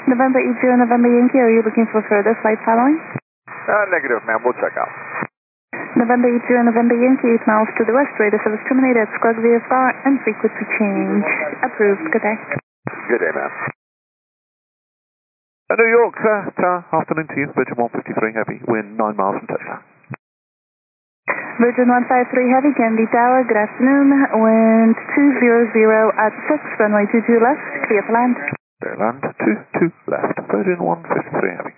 November 80, November Yankee, are you looking for further flight following? Negative, ma'am. We'll check out. November 80, November Yankee, 8 miles to the west, radar service terminated, squawk VFR, and frequency change. Approved. Good day. Good day, ma'am. New York, Tower, afternoon to you, Virgin 153 Heavy, wind 9 miles from touchdown. Virgin 153 Heavy, Kennedy Tower, good afternoon, wind 200 at 6, runway 22 left, clear for land. Clear land, 22 left, Virgin 153 Heavy.